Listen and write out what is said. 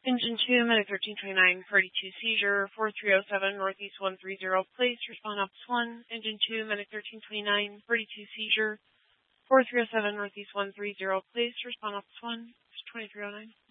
Engine 2, Medic 1329, 42 seizure, 4307 Northeast 130, place, respond Office 1. Engine 2, Medic 1329, 42 seizure, 4307 Northeast 130, place, respond Office 1. 2309.